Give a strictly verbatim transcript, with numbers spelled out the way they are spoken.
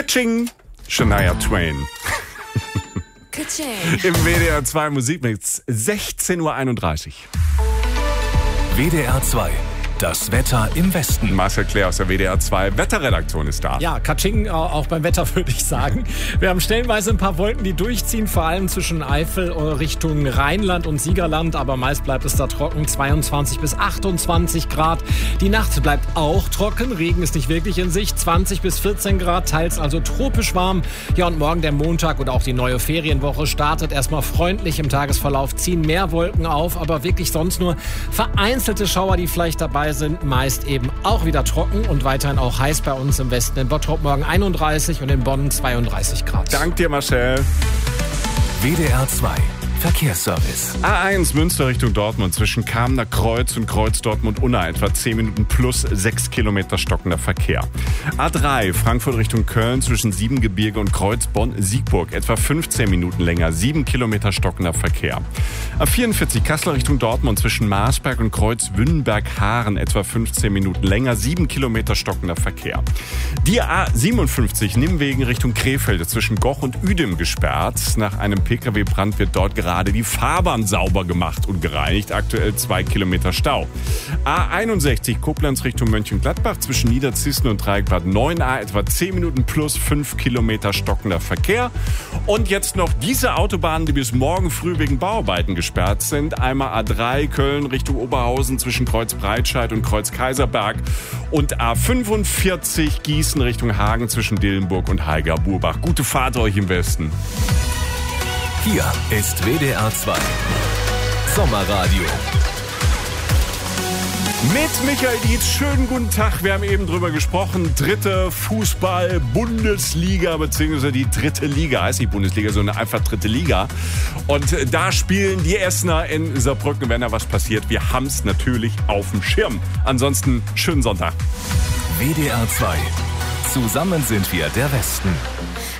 Katsching! Shania Twain. Katsching. Im W D R zwei Musikmix, sechzehn Uhr einunddreißig. W D R zwei. Das Wetter im Westen. Marcel Claire aus der W D R zwei Wetterredaktion ist da. Ja, Katsching, auch beim Wetter würde ich sagen. Wir haben stellenweise ein paar Wolken, die durchziehen, vor allem zwischen Eifel Richtung Rheinland und Siegerland, aber meist bleibt es da trocken, zweiundzwanzig bis achtundzwanzig Grad. Die Nacht bleibt auch trocken, Regen ist nicht wirklich in Sicht, zwanzig bis vierzehn Grad, teils also tropisch warm. Ja, und morgen der Montag und auch die neue Ferienwoche startet erstmal freundlich. Im Tagesverlauf ziehen mehr Wolken auf, aber wirklich sonst nur vereinzelte Schauer, die vielleicht dabei sind, meist eben auch wieder trocken und weiterhin auch heiß bei uns im Westen. In Bottrop morgen einunddreißig und in Bonn zweiunddreißig Grad. Dank dir, Marcel. W D R zwei. Verkehrsservice. A eins Münster Richtung Dortmund zwischen Kamener Kreuz und Kreuz Dortmund-Unna etwa zehn Minuten plus sechs Kilometer stockender Verkehr. A drei Frankfurt Richtung Köln zwischen Siebengebirge und Kreuz Bonn-Siegburg etwa fünfzehn Minuten länger, sieben Kilometer stockender Verkehr. A vierundvierzig Kassel Richtung Dortmund zwischen Marsberg und Kreuz Wünnberg-Haaren etwa fünfzehn Minuten länger, sieben Kilometer stockender Verkehr. Die A siebenundfünfzig Nimwegen Richtung Krefeld zwischen Goch und Uedem gesperrt. Nach einem Pkw-Brand wird dort gerade Gerade die Fahrbahn sauber gemacht und gereinigt. Aktuell zwei Kilometer Stau. A einundsechzig Koblenz Richtung Mönchengladbach zwischen Niederzissen und Dreieck Bad neun a etwa zehn Minuten plus fünf Kilometer stockender Verkehr. Und jetzt noch diese Autobahnen, die bis morgen früh wegen Bauarbeiten gesperrt sind. Einmal A drei Köln Richtung Oberhausen zwischen Kreuz Breitscheid und Kreuz Kaiserberg. Und A fünfundvierzig Gießen Richtung Hagen zwischen Dillenburg und Haiger-Burbach. Gute Fahrt euch im Westen. Hier ist W D R zwei Sommerradio. Mit Michael Dietz, schönen guten Tag. Wir haben eben drüber gesprochen. Dritte Fußball-Bundesliga, beziehungsweise die dritte Liga. Heißt nicht Bundesliga, sondern einfach dritte Liga. Und da spielen die Essener in Saarbrücken. Wenn da was passiert, wir haben es natürlich auf dem Schirm. Ansonsten schönen Sonntag. W D R zwei. Zusammen sind wir der Westen.